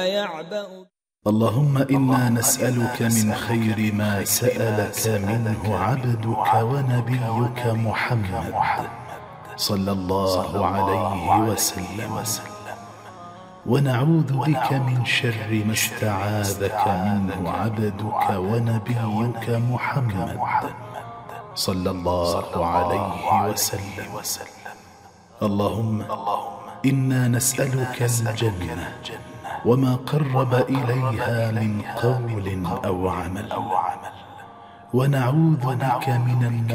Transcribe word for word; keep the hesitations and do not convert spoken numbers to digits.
اللهم إنا نسألك من خير ما سألك منه عبدك ونبيك محمد صلى الله عليه وسلم، ونعوذ بك من شر ما استعاذك منه عبدك ونبيك محمد صلى الله عليه وسلم. اللهم إنا نسألك الجنة وما قرب إليها من قول أو عمل، ونعوذ بك من النار